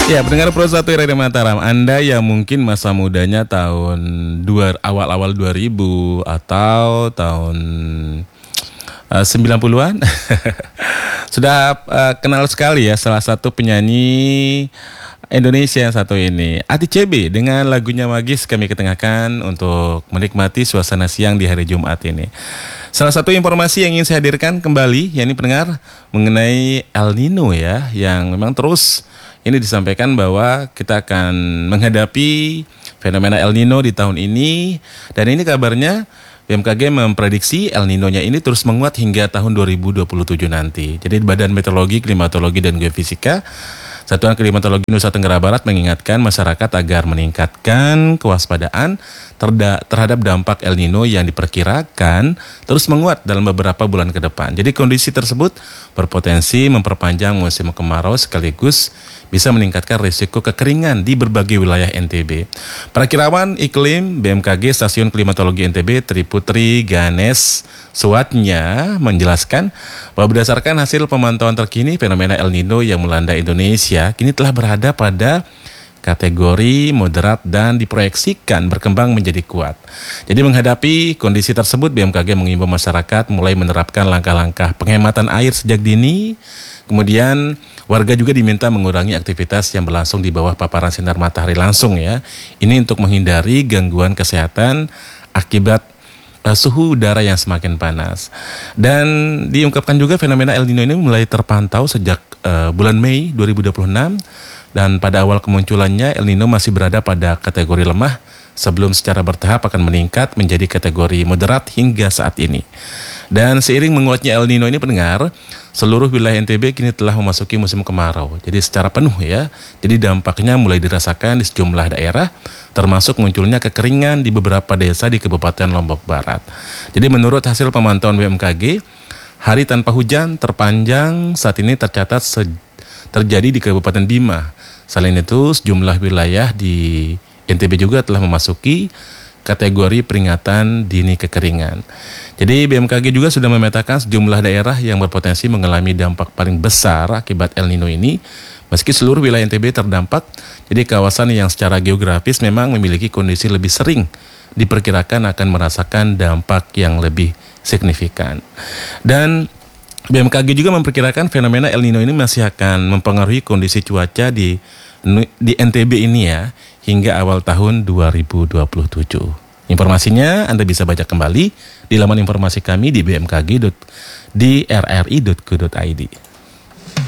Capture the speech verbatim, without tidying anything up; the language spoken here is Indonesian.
Ya, pendengar Pro satu Radio Mataram, Anda yang mungkin masa mudanya tahun dua, awal-awal dua ribu atau tahun uh, sembilan puluhan sudah uh, kenal sekali ya salah satu penyanyi Indonesia yang satu ini, Ati C B, dengan lagunya Magis kami ketengahkan untuk menikmati suasana siang di hari Jumat ini. Salah satu informasi yang ingin saya hadirkan kembali, yakni pendengar, mengenai El Nino ya, yang memang terus ini disampaikan bahwa kita akan menghadapi fenomena El Nino di tahun ini. Dan ini kabarnya B M K G memprediksi El Nino-nya ini terus menguat hingga tahun dua ribu dua puluh tujuh nanti. Jadi Badan Meteorologi, Klimatologi, dan Geofisika Satuan Klimatologi Nusa Tenggara Barat mengingatkan masyarakat agar meningkatkan kewaspadaan terda- terhadap dampak El Nino yang diperkirakan terus menguat dalam beberapa bulan ke depan. Jadi kondisi tersebut berpotensi memperpanjang musim kemarau sekaligus bisa meningkatkan risiko kekeringan di berbagai wilayah N T B. Perakirawan iklim B M K G Stasiun Klimatologi N T B Triputri Ganes Suwatnya menjelaskan bahwa berdasarkan hasil pemantauan terkini fenomena El Nino yang melanda Indonesia kini telah berada pada kategori moderat dan diproyeksikan berkembang menjadi kuat. Jadi menghadapi kondisi tersebut, B M K G mengimbau masyarakat mulai menerapkan langkah-langkah penghematan air sejak dini. Kemudian warga juga diminta mengurangi aktivitas yang berlangsung di bawah paparan sinar matahari langsung ya. Ini untuk menghindari gangguan kesehatan akibat uh, suhu udara yang semakin panas. Dan diungkapkan juga fenomena El Nino ini mulai terpantau sejak uh, bulan Mei dua ribu dua puluh enam. Dan pada awal kemunculannya El Nino masih berada pada kategori lemah sebelum secara bertahap akan meningkat menjadi kategori moderat hingga saat ini. Dan seiring menguatnya El Nino ini pendengar, seluruh wilayah N T B kini telah memasuki musim kemarau. Jadi secara penuh ya. Jadi dampaknya mulai dirasakan di sejumlah daerah, termasuk munculnya kekeringan di beberapa desa di Kabupaten Lombok Barat. Jadi menurut hasil pemantauan B M K G, hari tanpa hujan terpanjang saat ini tercatat se- terjadi di Kabupaten Bima. Selain itu, sejumlah wilayah di N T B juga telah memasuki kategori peringatan dini kekeringan. Jadi B M K G juga sudah memetakan sejumlah daerah yang berpotensi mengalami dampak paling besar akibat El Nino ini. Meski seluruh wilayah N T B terdampak, jadi kawasan yang secara geografis memang memiliki kondisi lebih sering diperkirakan akan merasakan dampak yang lebih signifikan. Dan B M K G juga memperkirakan fenomena El Nino ini masih akan mempengaruhi kondisi cuaca di di N T B ini ya hingga awal tahun dua ribu dua puluh tujuh. Informasinya Anda bisa baca kembali di laman informasi kami di b m k g dot d r r i dot co dot i d.